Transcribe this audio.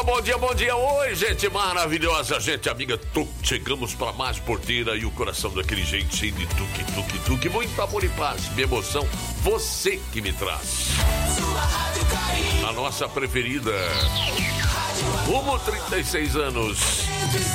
bom dia. Oi, gente maravilhosa, gente amiga. Chegamos para mais porteira e o coração daquele jeitinho de tuque. Muito amor e paz, minha emoção, você que me traz. A nossa preferida. Rumo 36 anos.